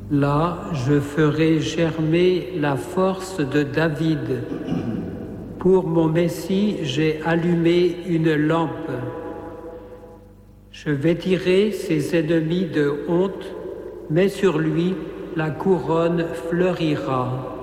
Là, je ferai germer la force de David. Pour mon Messie, j'ai allumé une lampe. Je vêtirai ses ennemis de honte, mais sur lui, la couronne fleurira.